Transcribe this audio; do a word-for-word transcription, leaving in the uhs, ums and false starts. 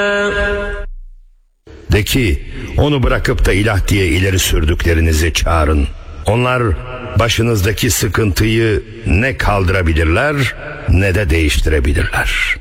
De ki, onu bırakıp da ilah diye ileri sürdüklerinizi çağırın. Onlar başınızdaki sıkıntıyı ne kaldırabilirler ne de değiştirebilirler.